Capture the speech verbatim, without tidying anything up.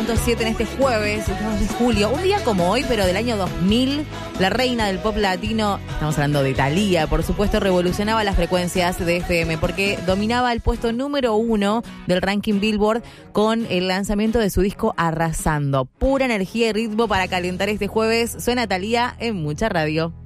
punto siete en este jueves, dos de julio. Un día como hoy, pero del año dos mil, la reina del pop latino, estamos hablando de Thalía, por supuesto, revolucionaba las frecuencias de F M porque dominaba el puesto número uno del ranking Billboard con el lanzamiento de su disco Arrasando. Pura energía y ritmo para calentar este jueves. Suena Thalía en Mucha Radio.